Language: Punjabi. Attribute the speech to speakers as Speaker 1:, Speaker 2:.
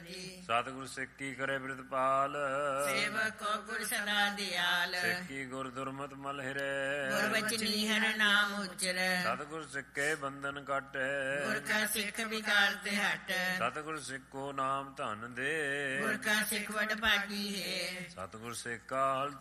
Speaker 1: ਜੀ।
Speaker 2: ਸਤਿਗੁਰ ਸਿੱਖੀ ਕਰੇ ਬਿਰਤਪਾਲ,
Speaker 1: ਸੇਵਕ ਕੋ ਗੁਰ ਸਦਾ ਦਿਆਲ।
Speaker 2: ਸਿੱਖੀ ਗੁਰ ਦੁਰਮਤਿ ਮਲ ਹਿਰੇ,
Speaker 1: ਗੁਰ ਬਚਨੀ ਹਰਿ ਨਾਮ ਉਚਰੈ।
Speaker 2: ਸਤਿਗੁਰ ਸਿੱਖੇ ਬੰਧਨ ਕਾਟੇ,
Speaker 1: ਗੁਰ ਕਾ ਸਿੱਖ ਵਿਕਾਰ ਤੇ ਹਟ।
Speaker 2: ਸਤਿਗੁਰ ਸਿੱਖੋ ਨਾਮ ਧਨ ਦੇ,
Speaker 1: ਗੁਰ ਕਾ ਸਿੱਖ ਵਡ ਭਾਗੀ ਹੈ।
Speaker 2: ਸਤਿਗੁਰ ਸਿੱਖਾ ਹਲ